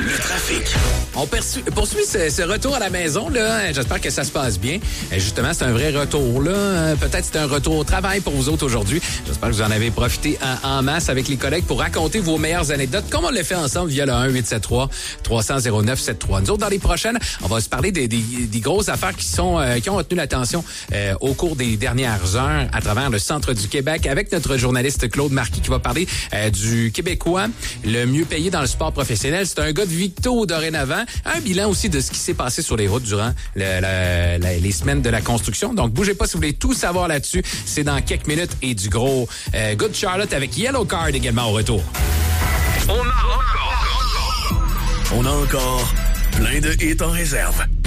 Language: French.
Le trafic. On poursuit ce retour à la maison, là. J'espère que ça se passe bien. Justement, c'est un vrai retour, là. Peut-être c'est un retour au travail pour vous autres aujourd'hui. J'espère que vous en avez profité en masse avec les collègues pour raconter vos meilleures anecdotes, comme on l'a fait ensemble via le 1-873-300-0973. Nous autres, dans les prochaines, on va se parler des grosses affaires qui ont retenu l'attention au cours des dernières heures à travers le centre du Québec avec notre journaliste Claude Marquis qui va parler du Québécois le mieux payé dans le sport professionnel. C'est un gars de Victo dorénavant. Un bilan aussi de ce qui s'est passé sur les routes durant les semaines de la construction. Donc, bougez pas si vous voulez tout savoir là-dessus. C'est dans quelques minutes et du gros Good Charlotte avec Yellow Card également au retour. On a encore plein de hits en réserve.